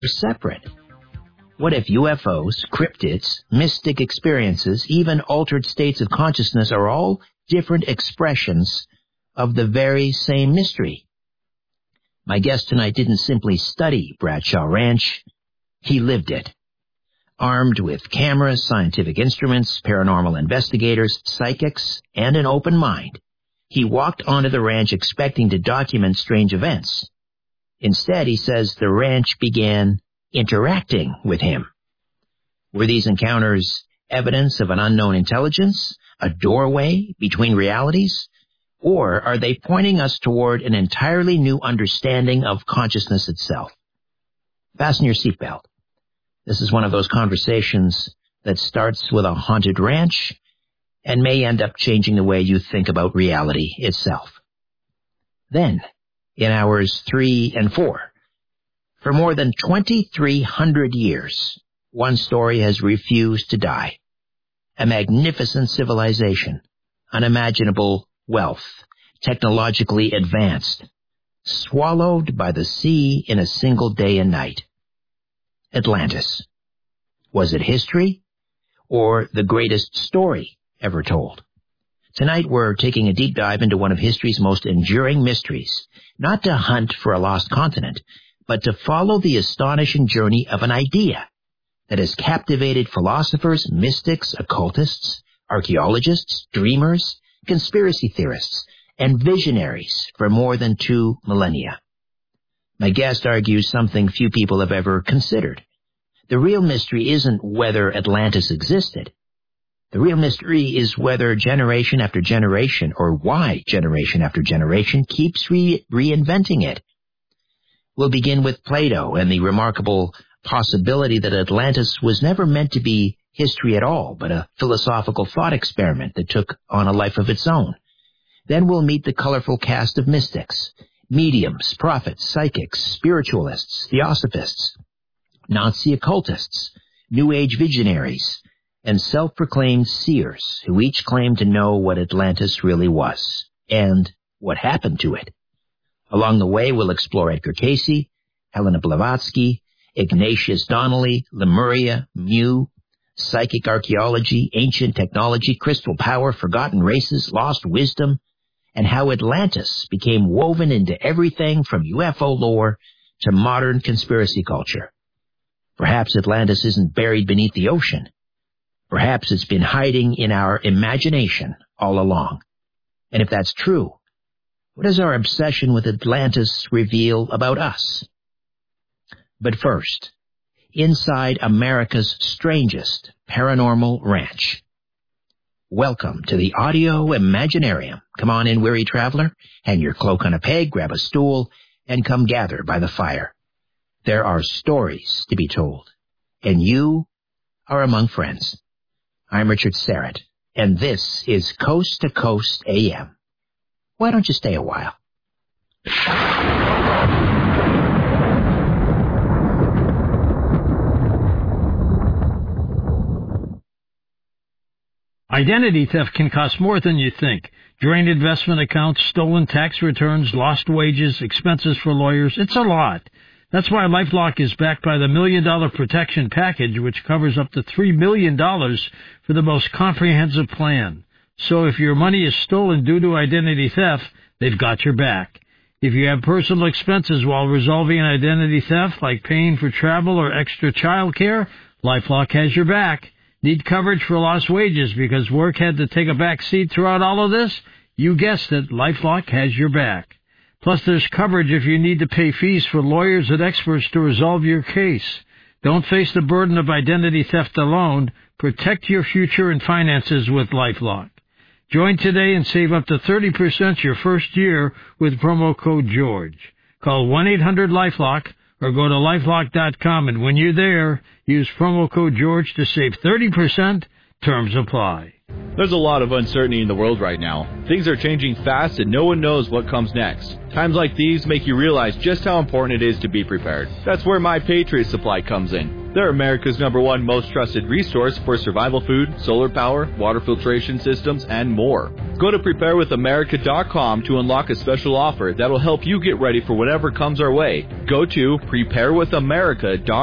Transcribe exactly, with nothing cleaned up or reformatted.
separate? What if U F Os, cryptids, mystic experiences, even altered states of consciousness are all different expressions of the very same mystery? My guest tonight didn't simply study Bradshaw Ranch, he lived it. Armed with cameras, scientific instruments, paranormal investigators, psychics, and an open mind, he walked onto the ranch expecting to document strange events. Instead, he says the ranch began interacting with him. Were these encounters evidence of an unknown intelligence, a doorway between realities, or are they pointing us toward an entirely new understanding of consciousness itself? Fasten your seatbelt. This is one of those conversations that starts with a haunted ranch and may end up changing the way you think about reality itself. Then, in hours three and four, for more than twenty-three hundred years, one story has refused to die. A magnificent civilization, unimaginable wealth, technologically advanced, swallowed by the sea in a single day and night. Atlantis. Was it history or the greatest story ever told? Tonight we're taking a deep dive into one of history's most enduring mysteries, not to hunt for a lost continent, but to follow the astonishing journey of an idea that has captivated philosophers, mystics, occultists, archaeologists, dreamers, conspiracy theorists, and visionaries for more than two millennia. My guest argues something few people have ever considered. The real mystery isn't whether Atlantis existed. The real mystery is whether generation after generation, or why generation after generation, keeps re- reinventing it. We'll begin with Plato and the remarkable possibility that Atlantis was never meant to be history at all, but a philosophical thought experiment that took on a life of its own. Then we'll meet the colorful cast of mystics, mediums, prophets, psychics, spiritualists, theosophists, Nazi occultists, New Age visionaries, and self-proclaimed seers who each claim to know what Atlantis really was and what happened to it. Along the way, we'll explore Edgar Cayce, Helena Blavatsky, Ignatius Donnelly, Lemuria, Mu, psychic archaeology, ancient technology, crystal power, forgotten races, lost wisdom, and how Atlantis became woven into everything from U F O lore to modern conspiracy culture. Perhaps Atlantis isn't buried beneath the ocean. Perhaps it's been hiding in our imagination all along. And if that's true, what does our obsession with Atlantis reveal about us? But first, inside America's strangest paranormal ranch. Welcome to the Audio Imaginarium. Come on in, weary traveler. Hang your cloak on a peg, grab a stool, and come gather by the fire. There are stories to be told, and you are among friends. I'm Richard Serrett, and this is Coast to Coast A M. Why don't you stay a while? Identity theft can cost more than you think. Drained investment accounts, stolen tax returns, lost wages, expenses for lawyers. It's a lot. That's why LifeLock is backed by the Million Dollar Protection Package, which covers up to three million dollars for the most comprehensive plan. So if your money is stolen due to identity theft, they've got your back. If you have personal expenses while resolving an identity theft, like paying for travel or extra child care, LifeLock has your back. Need coverage for lost wages because work had to take a back seat throughout all of this? You guessed it, LifeLock has your back. Plus, there's coverage if you need to pay fees for lawyers and experts to resolve your case. Don't face the burden of identity theft alone. Protect your future and finances with LifeLock. Join today and save up to thirty percent your first year with promo code George. Call one eight hundred LifeLock or go to lifelock dot com, and when you're there, use promo code George to save thirty percent. Terms apply. There's a lot of uncertainty in the world right now. Things are changing fast and no one knows what comes next. Times like these make you realize just how important it is to be prepared. That's where My Patriot Supply comes in. They're America's number one most trusted resource for survival food, solar power, water filtration systems, and more. Go to prepare with america dot com to unlock a special offer that will help you get ready for whatever comes our way. Go to prepare with america dot com.